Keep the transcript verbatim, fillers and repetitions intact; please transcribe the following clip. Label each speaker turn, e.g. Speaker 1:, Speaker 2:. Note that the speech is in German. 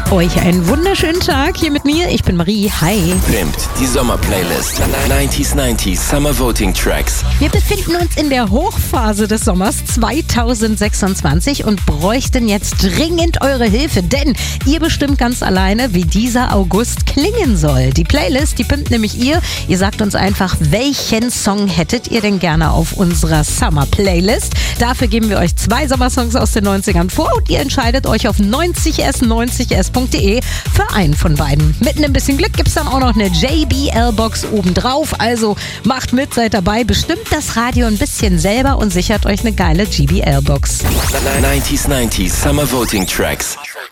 Speaker 1: Euch einen wunderschönen Tag hier mit mir. Ich bin Marie. Hi.
Speaker 2: Pimpt, die Sommerplaylist. neunzig neunzig Summer Voting Tracks.
Speaker 1: Wir befinden uns in der Hochphase des Sommers zweitausendsechsundzwanzig und bräuchten jetzt dringend eure Hilfe, denn ihr bestimmt ganz alleine, wie dieser August klingen soll. Die Playlist, die pimpt nämlich ihr. Ihr sagt uns einfach, welchen Song hättet ihr denn gerne auf unserer Summer Playlist? Dafür geben wir euch zwei Sommersongs aus den neunzigern vor und ihr entscheidet euch auf neunzig s neunzig s punkt de für einen von beiden. Mit ein bisschen Glück gibt es dann auch noch eine J B L-Box obendrauf. Also macht mit, seid dabei, bestimmt das Radio ein bisschen selber und sichert euch eine geile J B L-Box.
Speaker 2: neunzig neunzig Summer Voting Tracks.